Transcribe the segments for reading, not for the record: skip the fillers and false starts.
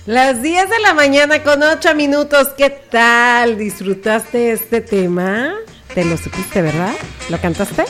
Las 10 de la mañana con 8 minutos. ¿Qué tal? ¿Disfrutaste este tema? Te lo supiste, ¿verdad? ¿Lo cantaste?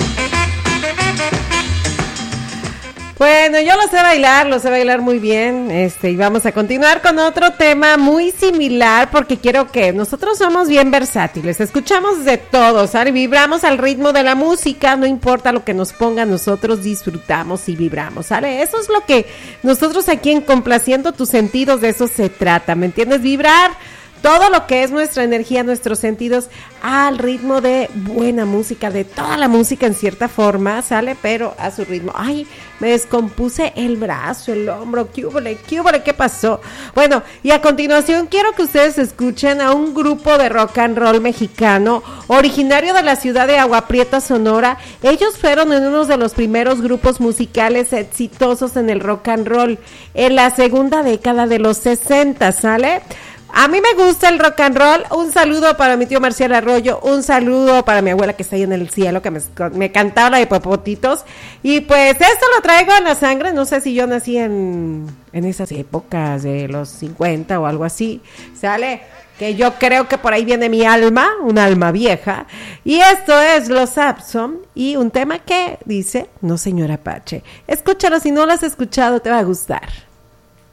Bueno, yo lo sé bailar muy bien, y vamos a continuar con otro tema muy similar, porque quiero que nosotros somos bien versátiles, escuchamos de todo, ¿sabes? Vibramos al ritmo de la música, no importa lo que nos ponga, nosotros disfrutamos y vibramos, ¿sale? Eso es lo que nosotros aquí en Complaciendo Tus Sentidos, de eso se trata, ¿me entiendes? Vibrar todo lo que es nuestra energía, nuestros sentidos, al ritmo de buena música, de toda la música en cierta forma, ¿sale? Pero a su ritmo. Ay, me descompuse el brazo, el hombro, ¿qué húbole? ¿Qué pasó? Bueno, y a continuación quiero que ustedes escuchen a un grupo de rock and roll mexicano, originario de la ciudad de Agua Prieta, Sonora. Ellos fueron uno de los primeros grupos musicales exitosos en el rock and roll, en la segunda década de los 60, ¿sale? A mí me gusta el rock and roll. Un saludo para mi tío Marcial Arroyo, un saludo para mi abuela que está ahí en el cielo, que me cantaba la de Popotitos. Y pues esto lo traigo en la sangre. No sé si yo nací en esas épocas de los 50 o algo así, ¿sale? Que yo creo que por ahí viene mi alma, un alma vieja. Y esto es Los Absom y un tema que dice No Señor Apache. Escúchalo, si no lo has escuchado te va a gustar.